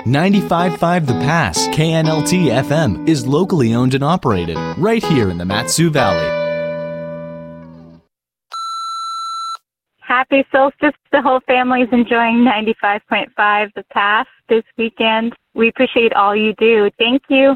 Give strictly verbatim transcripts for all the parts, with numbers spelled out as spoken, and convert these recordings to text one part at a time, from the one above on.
ninety-five point five The Pass, K N L T F M, is locally owned and operated right here in the Mat-Su Valley. Happy solstice. The whole family is enjoying ninety-five point five The Pass this weekend. We appreciate all you do. Thank you.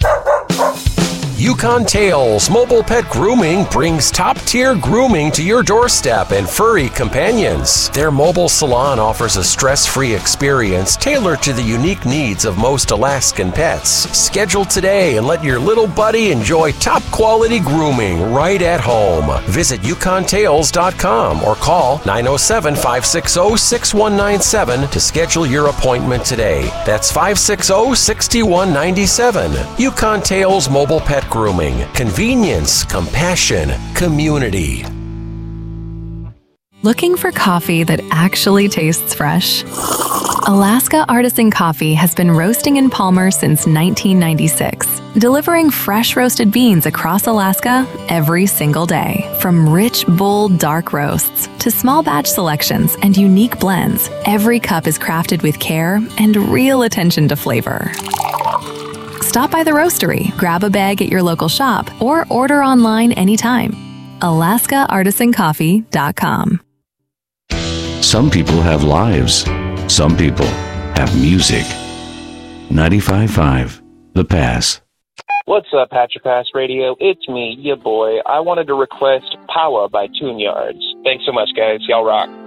Yukon Tails Mobile Pet Grooming brings top-tier grooming to your doorstep and furry companions. Their mobile salon offers a stress-free experience tailored to the unique needs of most Alaskan pets. Schedule today and let your little buddy enjoy top-quality grooming right at home. Visit yukon tails dot com or call nine oh seven, five six zero, six one nine seven to schedule your appointment today. That's five six zero, six one nine seven. Yukon Tails Mobile Pet Grooming. Convenience, compassion, community. Looking for coffee that actually tastes fresh? Alaska Artisan Coffee has been roasting in Palmer since nineteen ninety-six, delivering fresh roasted beans across Alaska every single day. From rich, bold, dark roasts to small batch selections and unique blends, every cup is crafted with care and real attention to flavor. Stop by the roastery, grab a bag at your local shop, or order online anytime. alaska artisan coffee dot com. Some people have lives. Some people have music. ninety-five point five The Pass. What's up, Patcher Pass Radio? It's me, ya boy. I wanted to request Power by Tune Yards. Thanks so much, guys. Y'all rock.